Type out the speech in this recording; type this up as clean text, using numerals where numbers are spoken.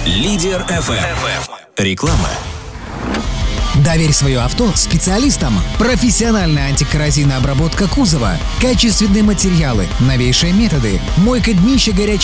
Лидер FM. Реклама. Доверь свое авто специалистам. Профессиональная антикоррозийная обработка кузова, качественные материалы, новейшие методы, мойка днища горячей